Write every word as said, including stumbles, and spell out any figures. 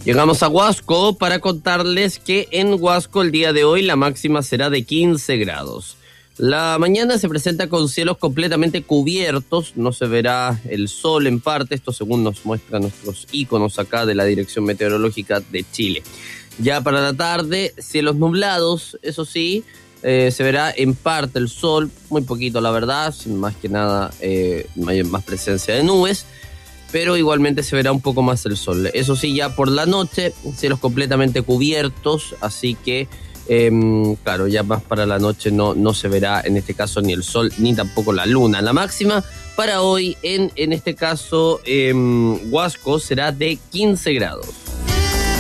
Llegamos a Huasco para contarles que en Huasco el día de hoy la máxima será de quince grados. La mañana se presenta con cielos completamente cubiertos, no se verá el sol en parte, esto según nos muestran nuestros íconos acá de la Dirección Meteorológica de Chile. Ya para la tarde, cielos nublados, eso sí, eh, se verá en parte el sol, muy poquito la verdad, sin más que nada eh, más presencia de nubes, pero igualmente se verá un poco más el sol. Eso sí, ya por la noche, cielos completamente cubiertos, así que, eh, claro, ya más para la noche no, no se verá en este caso ni el sol ni tampoco la luna. La máxima para hoy en, en este caso, eh, Huasco será de quince grados.